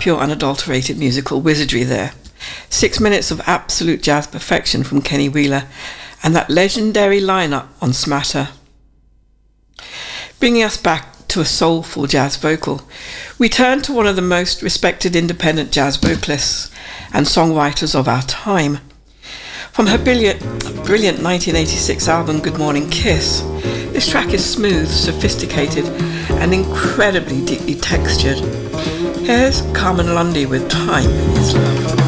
pure unadulterated musical wizardry there. 6 minutes of absolute jazz perfection from Kenny Wheeler and that legendary lineup on Smatter. Bringing us back to a soulful jazz vocal, we turn to one of the most respected independent jazz vocalists and songwriters of our time. From her brilliant 1986 album Good Morning Kiss, this track is smooth, sophisticated, and incredibly deeply textured. Here's Carmen Lundy with Time Is Love.